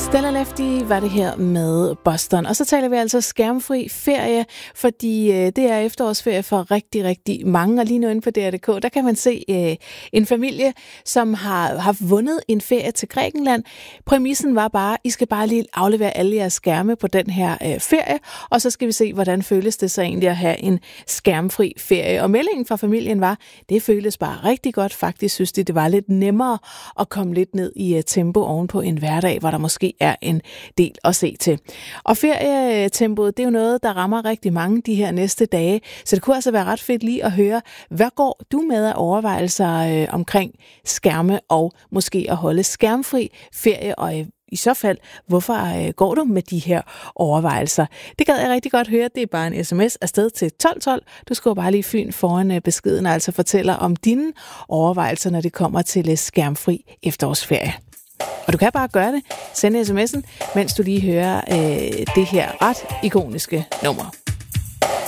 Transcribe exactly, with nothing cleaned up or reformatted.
Stella Lefty var det her med Boston. Og så taler vi altså skærmfri ferie, fordi øh, det er efterårsferie for rigtig, rigtig mange. Og lige nu inde på D R punktum d k, der kan man se øh, en familie, som har, har vundet en ferie til Grækenland. Præmissen var bare, I skal bare lige aflevere alle jeres skærme på den her øh, ferie, og så skal vi se, hvordan føles det så egentlig at have en skærmfri ferie. Og meldingen fra familien var, det føles bare rigtig godt. Faktisk synes de, det var lidt nemmere at komme lidt ned i uh, tempo ovenpå en hverdag, hvor der måske er en del at se til. Og ferietempoet, det er jo noget, der rammer rigtig mange de her næste dage, så det kunne altså være ret fedt lige at høre, hvad går du med af overvejelser øh, omkring skærme og måske at holde skærmfri ferie, og øh, i så fald, hvorfor øh, går du med de her overvejelser? Det gad jeg rigtig godt høre. Det er bare en sms afsted til tolv tolv. Du skriver bare lige Fyn foran øh, beskeden, og altså fortæller om dine overvejelser, når det kommer til øh, skærmfri efterårsferie. Og du kan bare gøre det. Send sms'en, mens du lige hører øh, det her ret ikoniske nummer.